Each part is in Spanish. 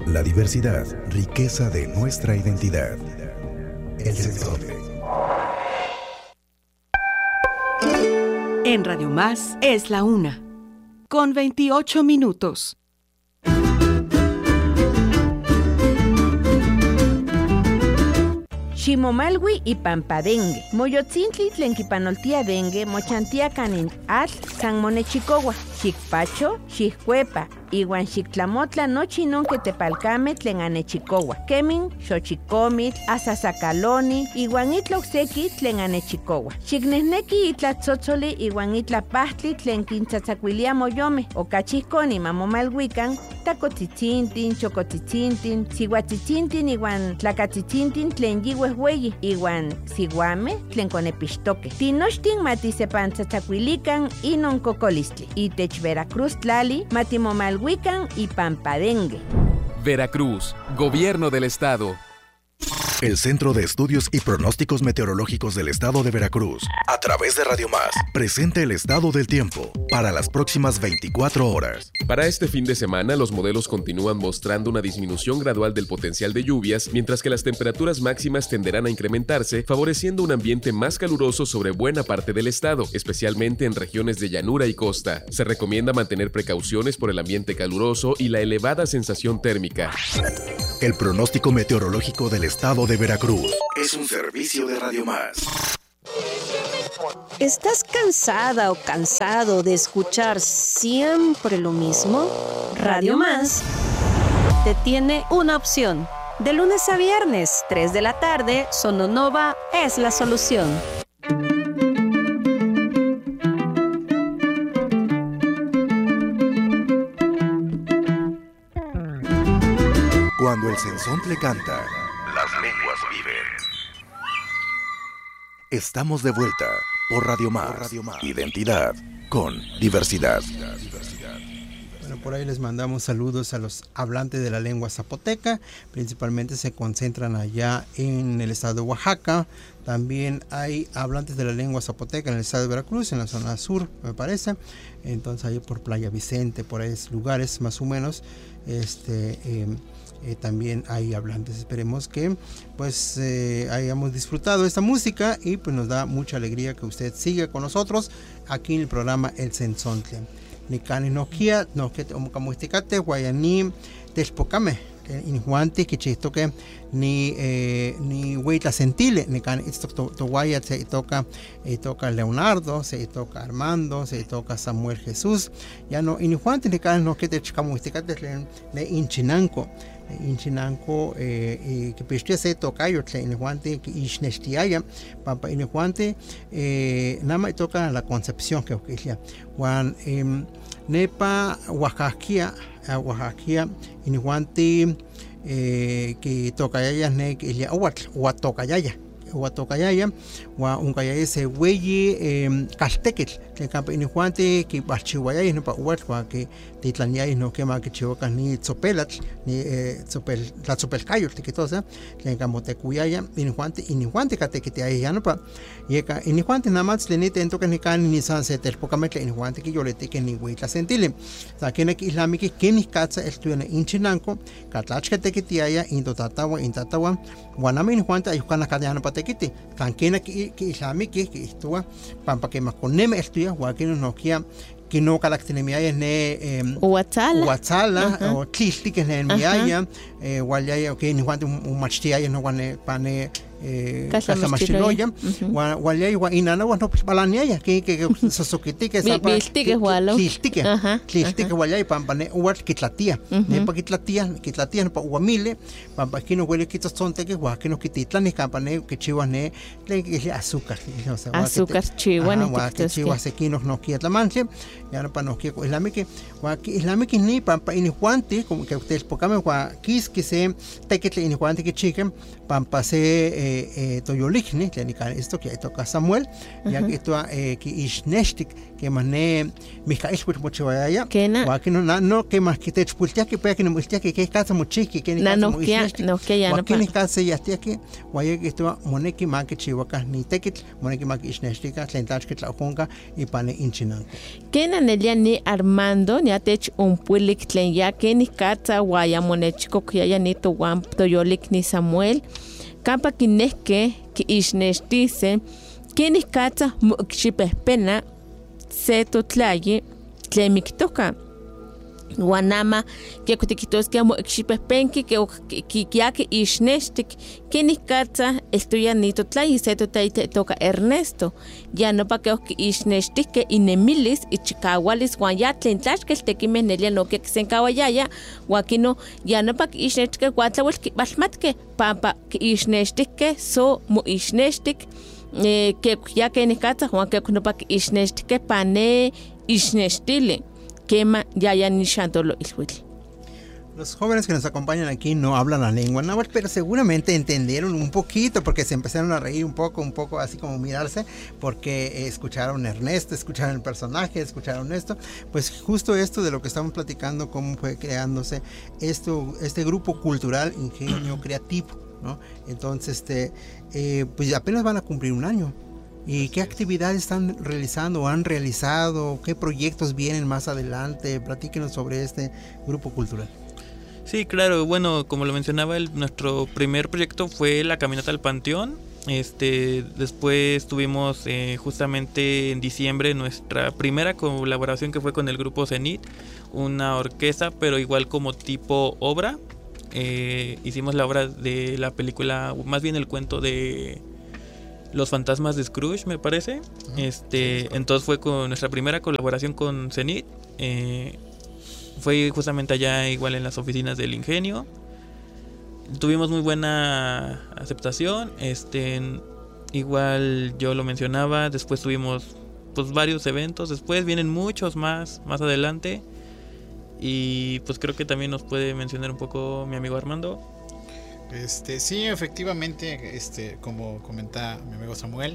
La diversidad, riqueza de nuestra identidad. El Sensontle. En Radio Más es la 1:28. Ximomalwi y Pampadengue. Moyotzintli tlen kipanoltia dengue mochantia kanin atl san monechicowa. Xicpacho, xiccuepa, iwan xictlamotla nochi nonque tepalcame tlen anechicowa. Kemin, xochicomitl, asasacaloni, iwan itlocseki tlen anechicowa. Xicnehneki itlatzotzoli iwan itlapahtli tlen kintzatzacuilia moyome. Okachihkoni mamomalhuican, tacotzitzintin, chocotzitzintin, sihuatzitzintin iwan tlacatzitzintin tlen yihuehueyi, iwan siguame tlen conepixtoque. Tinochtin matisepantzatzacuilican inon cocolistli. Itech Veracruz tlali, matimomalhuican y Pampadengue. Veracruz, Gobierno del Estado. El Centro de Estudios y Pronósticos Meteorológicos del Estado de Veracruz, a través de Radio Más, presenta el estado del tiempo para las próximas 24 horas. Para este fin de semana, los modelos continúan mostrando una disminución gradual del potencial de lluvias, mientras que las temperaturas máximas tenderán a incrementarse, favoreciendo un ambiente más caluroso sobre buena parte del estado, especialmente en regiones de llanura y costa. Se recomienda mantener precauciones por el ambiente caluroso y la elevada sensación térmica. El pronóstico meteorológico del estado de Veracruz es un servicio de Radio Más. ¿Estás cansada o cansado de escuchar siempre lo mismo? Radio Más te tiene una opción. De lunes a viernes, 3 de la tarde, Sononova es la solución. Cuando el Sensontle canta, las lenguas viven. Estamos de vuelta por Radio Más. Identidad con diversidad. Bueno, por ahí les mandamos saludos a los hablantes de la lengua zapoteca. Principalmente se concentran allá en el estado de Oaxaca. También hay hablantes de la lengua zapoteca en el estado de Veracruz, en la zona sur, me parece. Entonces ahí por Playa Vicente, por ahí lugares más o menos. También hay hablantes. Esperemos que pues hayamos disfrutado esta música y pues nos da mucha alegría que usted siga con nosotros aquí en el programa El Sensontle. Nicani noquia, no que como esticate guayani telpocame injuante que chistoque ni hueita sentile ni can to guaya se toca Leonardo, se toca Armando, se toca Samuel Jesús, ya no injuante ni can no que te como esticate le inchinanco que peste se toca yo en guante que isnestiaya papa en guante nama toca la Concepción que ya Juan nepa Oaxaca en guante que toca ya ne que ya o toca ya Huatocayaya, Uncayaya se huelle Castequel, que campo en Juante, que Bachihuayay, no para Huatwa, que Titlanyay, no quema que Chihuacas ni Tzopelat, ni la Tzopelcayo, que tosa, que en Camotecuyaya, en Juante, Catequete, ahí ya no para, y en Juante nada más le nete en toca ni can ni sansetel, pocamente en Juante que yo le teque ni huitla sentile. O sea, que en Islámica, que ni catza estudian en Chinanco, Catlachca tequetiaya, Indotatawa, Intatawa, Guaname en Juante, Ayucana Cadena Patequiti, Canquena que Islámica, que estuvo, Pampa que más con Neme estudia, Joaquín Nokia. Que no característica es ne Huatzala o Tlisti que es ne Miaya, Guayaya, que ni cuando un machtia no guane pane casa machiloya, Guayaya Guainana no balania que Sasokiti que sapa Tlisti Guayaya pampane Uat Kitlatia, ne pa Kitlatia no pa Guamile, pampa que no huele quitos sonte que Guaquino Kititlan y campane que chihuane le azúcar, chihuane, chihuas equinos no quiere la manche. Ya no para nos que islámica ni pampa in Juante como que ustedes pocame gua quis que se tequetle in Juante que chiquen pampa se toyolikni tlenika esto que toca Samuel ya que esto que ishneshtik que mané mikaishput mochivaya wa que no que más que techpultia que pa que no multia que casa mochiki que ni casa mochiki no que ya no que ni casa ya que waya que esto moneki ma que chiwaka ni tekit moneki ma que ishneshtika tlentach que tlajonka y pane inchinanko kena nelia ni Armando ni atech un pulik tlen ya que ni casa waya monechiko que ya ni to wam toyolik ni Samuel Kapa kineske ki ishnestice kini katsa mukxipehpena se totlayi tlemiktoka wanama ke kutikitoske mukxipehpenki ke kiaki ishneshtik kini katsa estuya ni totlayi se totaite toka Ernesto ya no pa ke ishnestike inemilis ichikawalis wan ya tlentlashkel tekime nelia no ke senkawayaya wakino ya no pa ishnestike watlawel balmatke pampa ishnestike so mu ishneshtik que ya que ni katsa Juan que no pa ishnestike pane ishnestile quema ya ni shantolo ilhuil. Los jóvenes que nos acompañan aquí no hablan la lengua náhuatl, pero seguramente entendieron un poquito porque se empezaron a reír un poco así como mirarse, porque escucharon Ernesto, escucharon el personaje, escucharon esto. Pues justo esto de lo que estamos platicando, cómo fue creándose este grupo cultural Ingenio Creativo, ¿no? Entonces, pues apenas van a cumplir un año. ¿Y qué actividades están realizando o han realizado? ¿Qué proyectos vienen más adelante? Platíquenos sobre este grupo cultural. Sí, claro. Bueno, como lo mencionaba, nuestro primer proyecto fue la caminata al Panteón. Después tuvimos justamente en diciembre nuestra primera colaboración que fue con el grupo Zenit, una orquesta, pero igual como tipo obra. Hicimos la obra de la película, más bien el cuento de Los fantasmas de Scrooge, me parece. Entonces fue con nuestra primera colaboración con Zenit. Fue justamente allá igual en las oficinas del Ingenio. Tuvimos muy buena aceptación. Igual yo lo mencionaba. Después tuvimos pues varios eventos. Después vienen muchos más adelante. Y pues creo que también nos puede mencionar un poco mi amigo Armando. Sí, efectivamente, como comenta mi amigo Samuel,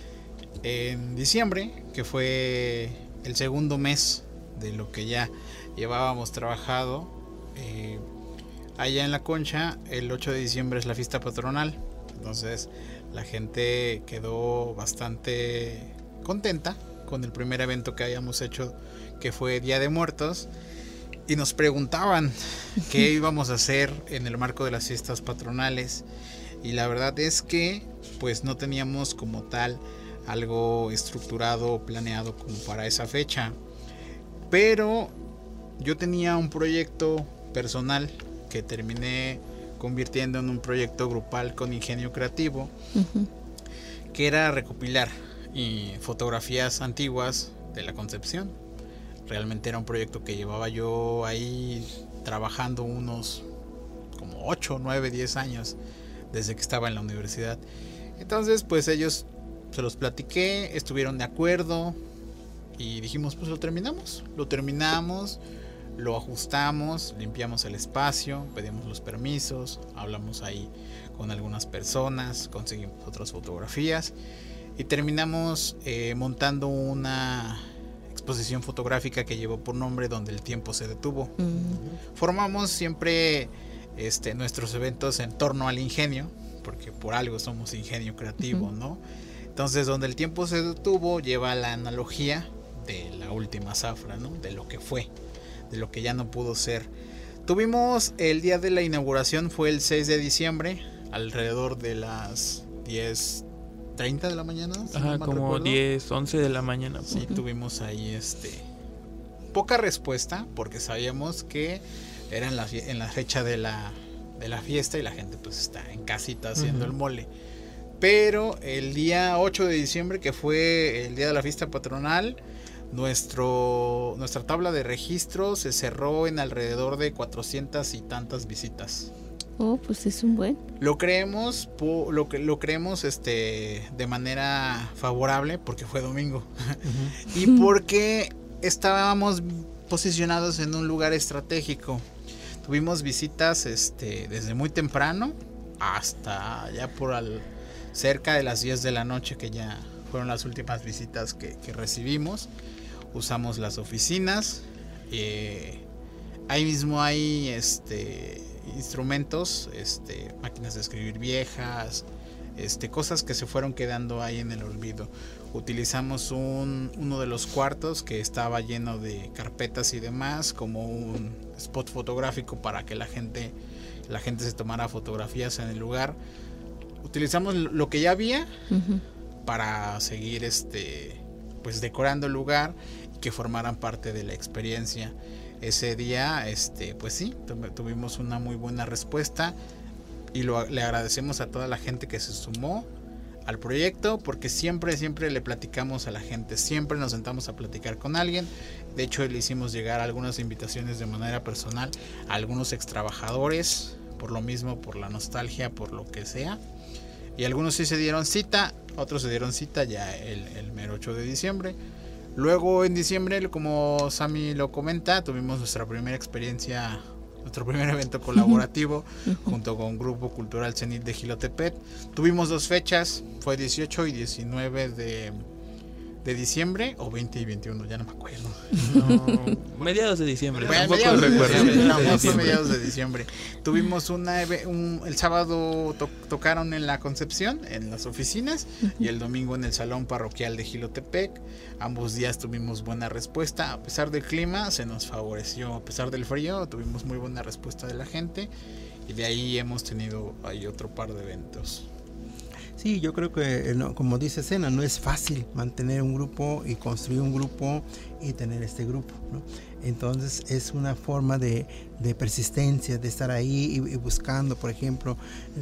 en diciembre, que fue el segundo mes de lo que ya llevábamos trabajado, allá en La Concha, el 8 de diciembre es la fiesta patronal. Entonces la gente quedó bastante contenta con el primer evento que habíamos hecho, que fue Día de Muertos. Y nos preguntaban qué íbamos a hacer en el marco de las fiestas patronales. Y la verdad es que pues no teníamos como tal algo estructurado o planeado como para esa fecha. Pero yo tenía un proyecto personal que terminé convirtiendo en un proyecto grupal con Ingenio Creativo, que era recopilar fotografías antiguas de la Concepción. Realmente era un proyecto que llevaba yo ahí trabajando unos como 8, 9, 10 años desde que estaba en la universidad. Entonces pues ellos se los platiqué, estuvieron de acuerdo y dijimos pues lo terminamos, lo ajustamos, limpiamos el espacio, pedimos los permisos, hablamos ahí con algunas personas, conseguimos otras fotografías y terminamos montando una exposición fotográfica que llevó por nombre Donde el tiempo se detuvo. Formamos siempre nuestros eventos en torno al ingenio, porque por algo somos Ingenio Creativo, ¿no? Entonces Donde el tiempo se detuvo lleva la analogía de la última zafra, ¿no? De lo que fue, de lo que ya no pudo ser. Tuvimos el día de la inauguración, fue el 6 de diciembre, alrededor de las 10:30 de la mañana. Si Ajá, no como 10, 11 de la mañana. Sí, tuvimos ahí poca respuesta porque sabíamos que era en la fecha de la fiesta y la gente pues está en casita haciendo el mole. Pero el día 8 de diciembre, que fue el día de la fiesta patronal, nuestra tabla de registro se cerró en alrededor de 400 y tantas visitas. Oh, pues es un buen. Lo creemos de manera favorable porque fue domingo. Y porque estábamos posicionados en un lugar estratégico. Tuvimos visitas desde muy temprano hasta ya cerca de las 10 de la noche, que ya fueron las últimas visitas que recibimos. Usamos las oficinas. Ahí mismo hay instrumentos, máquinas de escribir viejas, cosas que se fueron quedando ahí en el olvido. Utilizamos uno de los cuartos que estaba lleno de carpetas y demás como un spot fotográfico para que la gente se tomara fotografías en el lugar. Utilizamos lo que ya había para seguir pues decorando el lugar y que formaran parte de la experiencia. Ese día pues sí, tuvimos una muy buena respuesta y le agradecemos a toda la gente que se sumó al proyecto, porque siempre le platicamos a la gente, siempre nos sentamos a platicar con alguien. De hecho, le hicimos llegar algunas invitaciones de manera personal a algunos extrabajadores, por lo mismo, por la nostalgia, por lo que sea. Y algunos sí se dieron cita, otros se dieron cita ya el mero 8 de diciembre. Luego en diciembre, como Sammy lo comenta, tuvimos nuestra primera experiencia, nuestro primer evento colaborativo junto con Grupo Cultural Cenit de Jilotepet. Tuvimos 2 fechas, fue 18 y 19 de diciembre, o 20 y 21, ya no me acuerdo. Mediados de diciembre. Mediados de diciembre. Tuvimos el sábado tocaron en la Concepción, en las oficinas, y el domingo en el Salón Parroquial de Jilotepec. Ambos días tuvimos buena respuesta. A pesar del clima, se nos favoreció. A pesar del frío, tuvimos muy buena respuesta de la gente. Y de ahí hemos tenido ahí otro par de eventos. Sí, yo creo que, como dice Sena, no es fácil mantener un grupo y construir un grupo y tener este grupo, ¿no? Entonces es una forma de persistencia, de estar ahí y buscando, por ejemplo,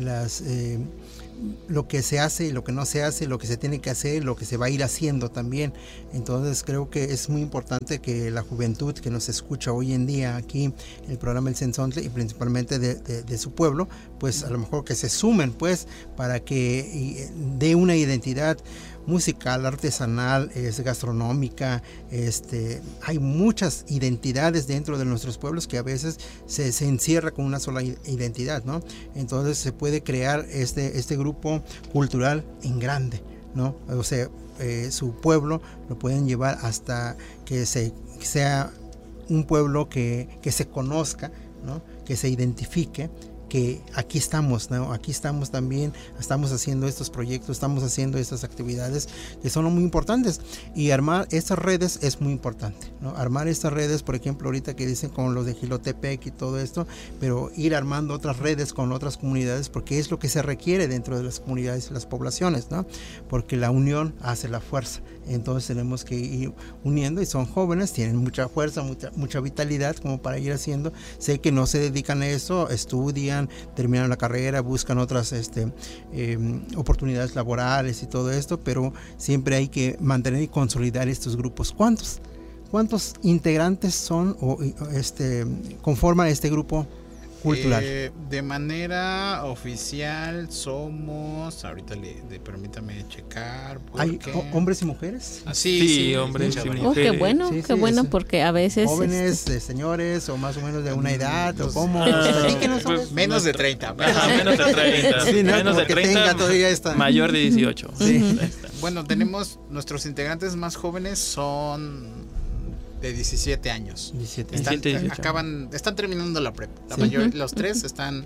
lo que se hace y lo que no se hace, lo que se tiene que hacer, lo que se va a ir haciendo también. Entonces creo que es muy importante que la juventud que nos escucha hoy en día aquí en el programa El Cenzontle, y principalmente de su pueblo, pues a lo mejor que se sumen, pues, para que dé una identidad musical, artesanal, gastronómica. Hay muchas identidades dentro de nuestros pueblos que a veces se encierra con una sola identidad, ¿no? Entonces se puede crear este grupo cultural en grande, ¿no? O sea, su pueblo lo pueden llevar hasta que sea un pueblo que se conozca, ¿no? Que se identifique, que aquí estamos, ¿no? Aquí estamos también, estamos haciendo estos proyectos, estamos haciendo estas actividades que son muy importantes, y armar estas redes es muy importante, ¿no? Armar estas redes, por ejemplo, ahorita que dicen con los de Jilotepec y todo esto, pero ir armando otras redes con otras comunidades, porque es lo que se requiere dentro de las comunidades y las poblaciones, ¿no? Porque la unión hace la fuerza. Entonces tenemos que ir uniendo, y son jóvenes, tienen mucha fuerza, mucha vitalidad como para ir haciendo. Sé que no se dedican a eso, estudian, terminan la carrera, buscan otras oportunidades laborales y todo esto, pero siempre hay que mantener y consolidar estos grupos. ¿Cuántos integrantes son o conforman este grupo cultural? De manera oficial somos, ahorita permítame checar. ¿Hay hombres y mujeres? Sí, hombres y mujeres. Qué bueno, Sí, qué bueno, porque a veces... Jóvenes, señores, o más o menos de una edad, o cómo. Menos de 30. Menos de 30. Sí, ¿no? Menos de 30, todavía está. mayor de 18. Sí. Bueno, tenemos nuestros integrantes más jóvenes son de 17 años. 17. Están terminando la prepa. La mayoría, los 3 están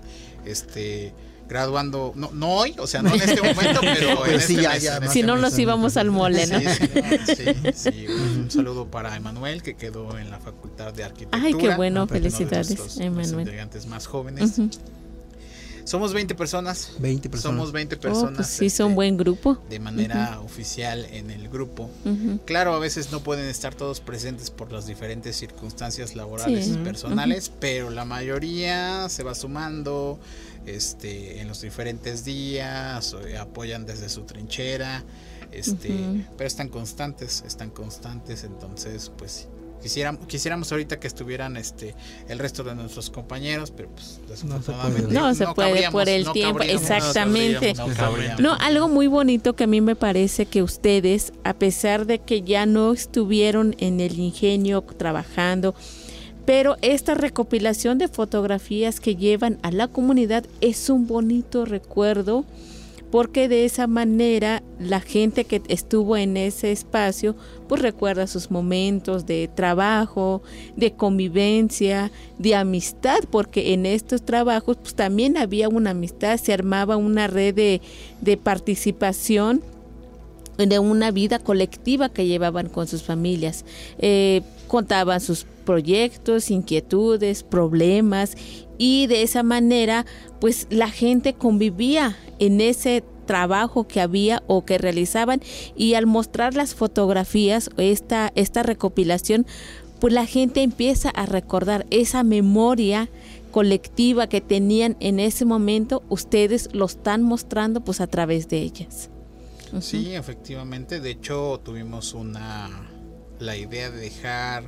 graduando, no hoy, o sea, no en este momento, pero pues en sí, este mes. Si no nos íbamos al mole, ¿no? Sí. Un saludo para Emanuel, que quedó en la Facultad de Arquitectura. Ay, qué bueno, uno de felicidades, los Emanuel. integrantes más jóvenes. Somos 20 personas. 20 personas. Somos 20 personas. Pues sí, son buen grupo. De manera oficial en el grupo. Claro, a veces no pueden estar todos presentes por las diferentes circunstancias laborales y personales, pero la mayoría se va sumando en los diferentes días, apoyan desde su trinchera, pero están constantes, entonces pues quisiéramos ahorita que estuvieran el resto de nuestros compañeros, pero pues desafortunadamente no se puede por el tiempo, exactamente. No, algo muy bonito que a mí me parece que ustedes, a pesar de que ya no estuvieron en el ingenio trabajando, pero esta recopilación de fotografías que llevan a la comunidad es un bonito recuerdo porque de esa manera la gente que estuvo en ese espacio pues recuerda sus momentos de trabajo, de convivencia, de amistad, porque en estos trabajos pues también había una amistad, se armaba una red de participación, de una vida colectiva que llevaban con sus familias. Contaban sus proyectos, inquietudes, problemas, y de esa manera pues la gente convivía en ese trabajo que había o que realizaban, y al mostrar las fotografías, esta recopilación, pues la gente empieza a recordar esa memoria colectiva que tenían en ese momento. Ustedes lo están mostrando pues a través de ellas. Sí, efectivamente. De hecho, tuvimos la idea de dejar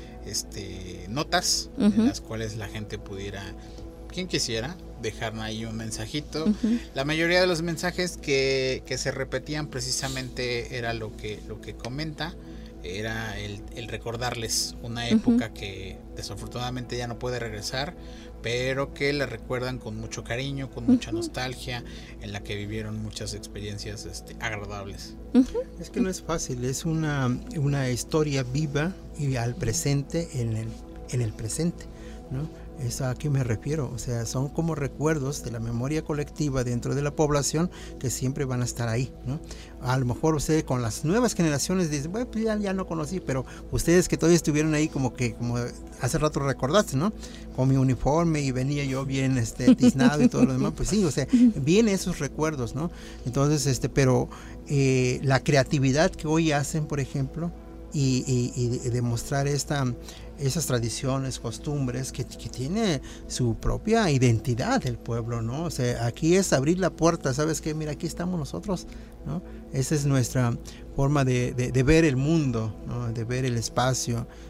notas en las cuales la gente pudiera, quien quisiera, dejar ahí un mensajito. La mayoría de los mensajes que se repetían precisamente era lo que comenta, era el recordarles una época que desafortunadamente ya no puede regresar, pero que la recuerdan con mucho cariño, con mucha nostalgia, en la que vivieron muchas experiencias agradables. Es que no es fácil, es una historia viva y al presente, en el presente, ¿no? Es a qué me refiero, o sea, son como recuerdos de la memoria colectiva dentro de la población que siempre van a estar ahí, ¿no? A lo mejor ustedes con las nuevas generaciones dicen, bueno, pues ya no conocí, pero ustedes que todavía estuvieron ahí como hace rato recordaste, ¿no? Con mi uniforme y venía yo bien tiznado y todo lo demás, pues sí, o sea, vienen esos recuerdos, ¿no? Entonces, pero la creatividad que hoy hacen, por ejemplo, y demostrar esas tradiciones, costumbres que tiene su propia identidad del pueblo, ¿no? O sea, aquí es abrir la puerta, ¿sabes qué? Mira, aquí estamos nosotros, ¿no? Esa es nuestra forma de ver el mundo, ¿no? De ver el espacio,